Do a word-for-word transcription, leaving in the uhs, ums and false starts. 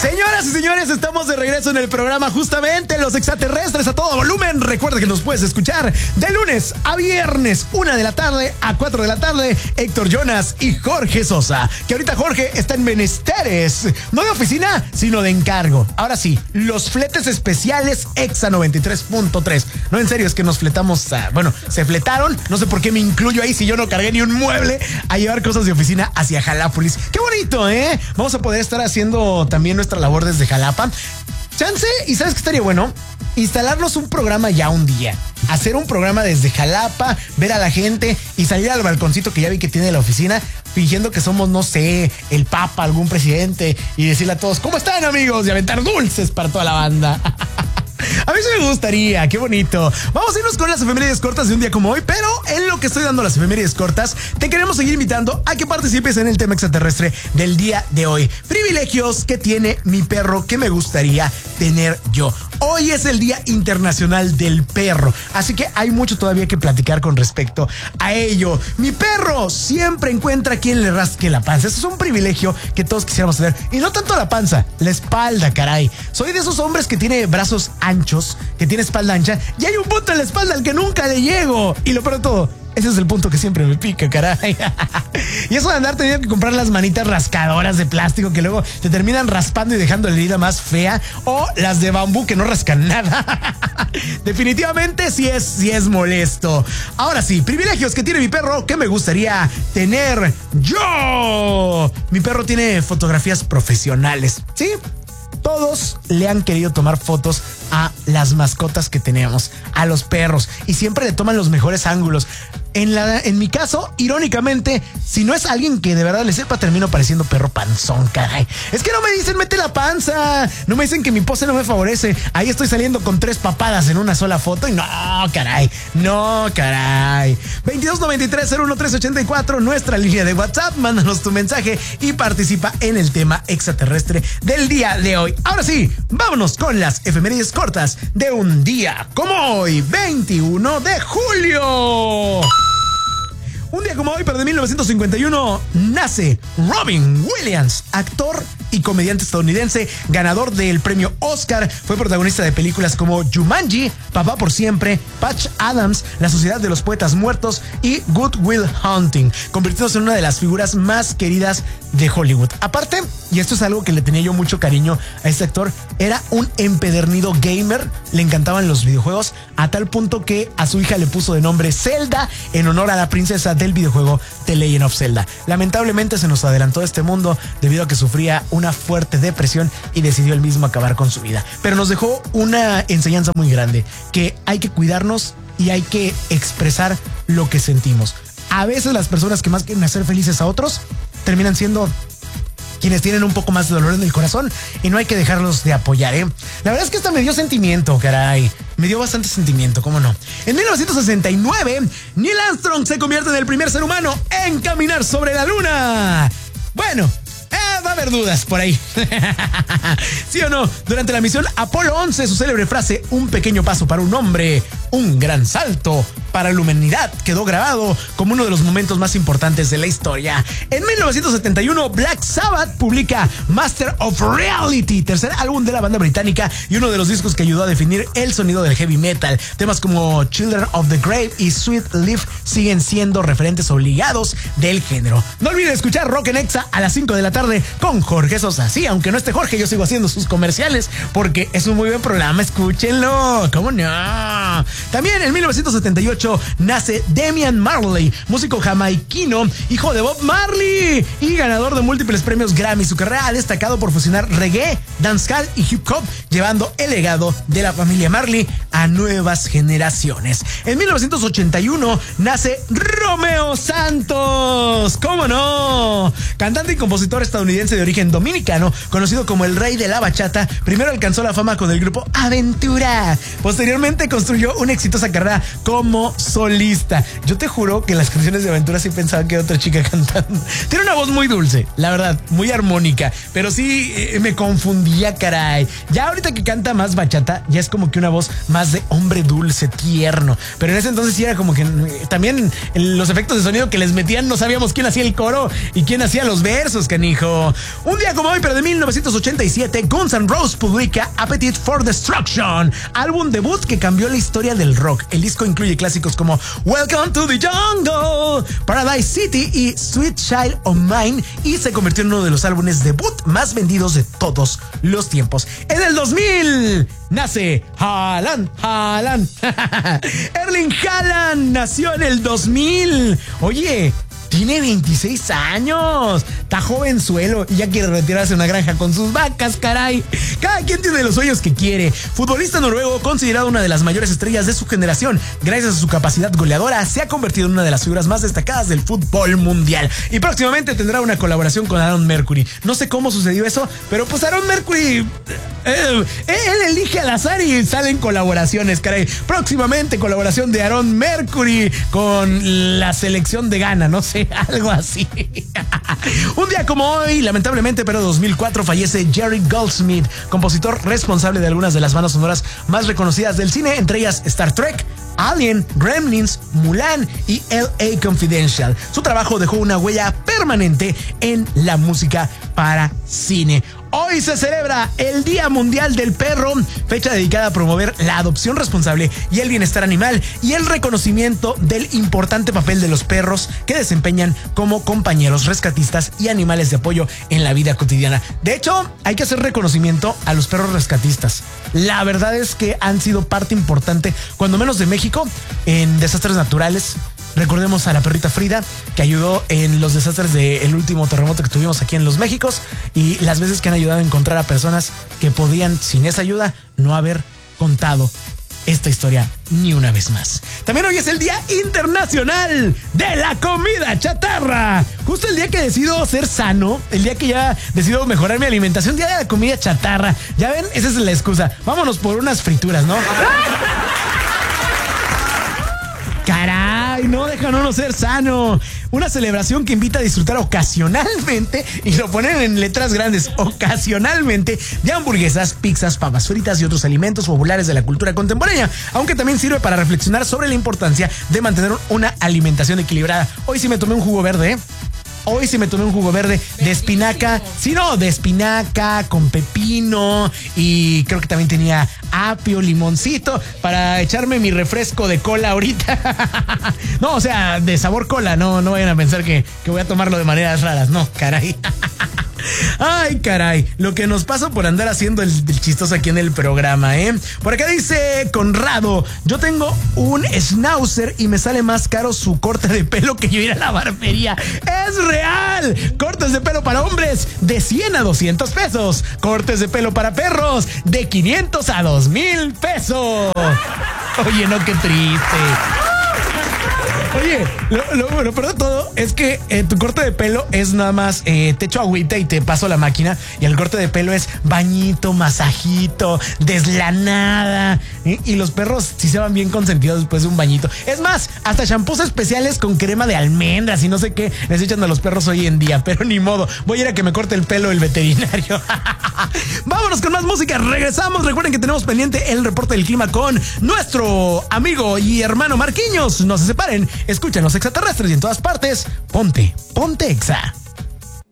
Señoras y señores, estamos de regreso en el programa justamente Los Extraterrestres a todo volumen. Recuerda que nos puedes escuchar de lunes a viernes, una de la tarde a cuatro de la tarde. Héctor Jonas y Jorge Sosa, que ahorita Jorge está en menesteres, no de oficina, sino de encargo. Ahora sí, los fletes especiales Exa noventa y tres punto tres. No, en serio, es que nos fletamos, a, bueno, se fletaron, no sé por qué me incluyo ahí si yo no cargué ni un mueble a llevar cosas de oficina hacia Jalápolis. ¡Qué bonito, eh! Vamos a poder estar haciendo también nuestra labor desde Jalapa. Chance, y ¿sabes qué estaría bueno? Instalarnos un programa ya un día. Hacer un programa desde Jalapa, ver a la gente y salir al balconcito que ya vi que tiene la oficina, fingiendo que somos, no sé, el Papa, algún presidente, y decirle a todos, ¿cómo están, amigos? Y aventar dulces para toda la banda. A mí sí me gustaría, qué bonito. Vamos a irnos con las efemérides cortas de un día como hoy, pero en lo que estoy dando las efemérides cortas, te queremos seguir invitando a que participes en el tema extraterrestre del día de hoy. Privilegios que tiene mi perro que me gustaría tener yo. Hoy es el Día Internacional del Perro, así que hay mucho todavía que platicar con respecto a ello. Mi perro siempre encuentra quien le rasque la panza. Eso es un privilegio que todos quisiéramos tener. Y no tanto la panza, la espalda, caray. Soy de esos hombres que tiene brazos anchos, que tiene espalda ancha, y hay un punto en la espalda al que nunca le llego. Y lo peor de todo, ese es el punto que siempre me pica, caray. Y eso de andar teniendo que comprar las manitas rascadoras de plástico que luego te terminan raspando y dejando la herida más fea, o las de bambú que no rascan nada. Definitivamente sí es, sí es molesto. Ahora sí, privilegios que tiene mi perro que me gustaría tener yo. Mi perro tiene fotografías profesionales, ¿sí? Todos le han querido tomar fotos a las mascotas que tenemos, a los perros, y siempre le toman los mejores ángulos. En, la, en mi caso, irónicamente, si no es alguien que de verdad le sepa, termino pareciendo perro panzón, caray. Es que no me dicen mete la panza, no me dicen que mi pose no me favorece. Ahí estoy saliendo con tres papadas en una sola foto y no, caray, no, caray. veintidós noventa y tres cero uno tres ochenta y cuatro, nuestra línea de WhatsApp. Mándanos tu mensaje y participa en el tema extraterrestre del día de hoy. Ahora sí, vámonos con las efemérides cortas de un día como hoy, veintiuno de julio. Un día como hoy, pero de mil novecientos cincuenta y uno, nace Robin Williams, actor y comediante estadounidense, ganador del premio Oscar. Fue protagonista de películas como Jumanji, Papá por Siempre, Patch Adams, La Sociedad de los Poetas Muertos y Good Will Hunting, convirtiéndose en una de las figuras más queridas de Hollywood. Aparte, y esto es algo que le tenía yo mucho cariño a este actor, era un empedernido gamer, le encantaban los videojuegos, a tal punto que a su hija le puso de nombre Zelda en honor a la princesa del videojuego The Legend of Zelda. Lamentablemente se nos adelantó de este mundo debido a que sufría una fuerte depresión y decidió él mismo acabar con su vida. Pero nos dejó una enseñanza muy grande, que hay que cuidarnos y hay que expresar lo que sentimos. A veces las personas que más quieren hacer felices a otros terminan siendo quienes tienen un poco más de dolor en el corazón, y no hay que dejarlos de apoyar, ¿eh? La verdad es que esta me dio sentimiento, caray. Me dio bastante sentimiento, ¿cómo no? En mil novecientos sesenta y nueve, Neil Armstrong se convierte en el primer ser humano en caminar sobre la luna. Bueno, eh, va a haber dudas por ahí. ¿Sí o no? Durante la misión Apolo once, su célebre frase, un pequeño paso para un hombre, un gran salto para la humanidad, quedó grabado como uno de los momentos más importantes de la historia. En mil novecientos setenta y uno, Black Sabbath publica Master of Reality, tercer álbum de la banda británica y uno de los discos que ayudó a definir el sonido del heavy metal. Temas como Children of the Grave y Sweet Leaf siguen siendo referentes obligados del género. No olviden escuchar Rock en Exa a las cinco de la tarde con Jorge Sosa. Sí, aunque no esté Jorge, yo sigo haciendo sus comerciales porque es un muy buen programa, escúchenlo. ¿Cómo no? También en mil novecientos setenta y ocho nace Damian Marley, músico jamaiquino, hijo de Bob Marley y ganador de múltiples premios Grammy. Su carrera ha destacado por fusionar reggae, dancehall y hip hop, llevando el legado de la familia Marley a nuevas generaciones. En mil novecientos ochenta y uno nace Romeo Santos. ¿Cómo no? Cantante y compositor estadounidense de origen dominicano, conocido como el rey de la bachata, primero alcanzó la fama con el grupo Aventura. Posteriormente construyó una exitosa carrera como solista. Yo te juro que las canciones de Aventura sí pensaba que era otra chica cantando. Tiene una voz muy dulce, la verdad, muy armónica, pero sí eh, me confundía, caray. Ya ahorita que canta más bachata, ya es como que una voz más más de hombre dulce, tierno. Pero en ese entonces sí era como que también los efectos de sonido que les metían, no sabíamos quién hacía el coro y quién hacía los versos, canijo. Un día como hoy, pero de mil novecientos ochenta y siete, Guns N' Roses publica Appetite for Destruction, álbum debut que cambió la historia del rock. El disco incluye clásicos como Welcome to the Jungle, Paradise City y Sweet Child of Mine, y se convirtió en uno de los álbumes debut más vendidos de todos los tiempos. En el dos mil nace Haaland, Haaland. Erling Haaland nació en el dos mil. Oye, tiene veintiséis años, está jovenzuelo y ya quiere retirarse a una granja con sus vacas, caray. Cada quien tiene los sueños que quiere. Futbolista noruego, considerado una de las mayores estrellas de su generación, gracias a su capacidad goleadora, se ha convertido en una de las figuras más destacadas del fútbol mundial. Y próximamente tendrá una colaboración con Aaron Mercury. No sé cómo sucedió eso, pero pues Aaron Mercury, eh, él elige al azar y salen colaboraciones, caray. Próximamente colaboración de Aaron Mercury con la selección de Ghana, no sé. Algo así. Un día como hoy, lamentablemente, pero dos mil cuatro, fallece Jerry Goldsmith, compositor responsable de algunas de las bandas sonoras más reconocidas del cine, entre ellas Star Trek, Alien, Gremlins, Mulan y L A Confidential. Su trabajo dejó una huella permanente en la música para cine. Hoy se celebra el Día Mundial del Perro, fecha dedicada a promover la adopción responsable y el bienestar animal y el reconocimiento del importante papel de los perros que desempeñan como compañeros rescatistas y animales de apoyo en la vida cotidiana. De hecho, hay que hacer reconocimiento a los perros rescatistas. La verdad es que han sido parte importante, cuando menos de México, en desastres naturales. Recordemos a la perrita Frida, que ayudó en los desastres del último terremoto que tuvimos aquí en Los Méxicos, y las veces que han ayudado a encontrar a personas que podían, sin esa ayuda, no haber contado esta historia ni una vez más. También hoy es el Día Internacional de la Comida Chatarra. Justo el día que decido ser sano, el día que ya decido mejorar mi alimentación, Día de la Comida Chatarra. Ya ven, esa es la excusa. Vámonos por unas frituras, ¿no? Caray, no dejan uno ser sano. Una celebración que invita a disfrutar ocasionalmente, y lo ponen en letras grandes, ocasionalmente, de hamburguesas, pizzas, papas fritas y otros alimentos populares de la cultura contemporánea, aunque también sirve para reflexionar sobre la importancia de mantener una alimentación equilibrada. Hoy sí me tomé un jugo verde, ¿eh? Hoy sí me tomé un jugo verde de espinaca. Sí, no, de espinaca con pepino, y creo que también tenía apio, limoncito para echarme mi refresco de cola ahorita. No, o sea, de sabor cola. No, no vayan a pensar que, que voy a tomarlo de maneras raras. No, caray. Ay, caray, lo que nos pasa por andar haciendo el, el chistoso aquí en el programa, ¿eh? Por acá dice Conrado: yo tengo un schnauzer y me sale más caro su corte de pelo que yo ir a la barbería. ¡Es real! Cortes de pelo para hombres de cien a doscientos pesos. Cortes de pelo para perros de quinientos a dos mil pesos. Oye, no, qué triste. Oye, lo, lo, lo peor de todo es que eh, tu corte de pelo es nada más, eh, te echo agüita y te paso la máquina, y el corte de pelo es bañito, masajito, deslanada, ¿eh? Y los perros sí se van bien consentidos después de un bañito. Es más, hasta shampoos especiales con crema de almendras y no sé qué les echan a los perros hoy en día, pero ni modo, voy a ir a que me corte el pelo el veterinario. Vámonos con más música, regresamos. Recuerden que tenemos pendiente el reporte del clima con nuestro amigo y hermano Marquiños. No se separen, escuchen Los Extraterrestres, y en todas partes, ponte, ponte Exa.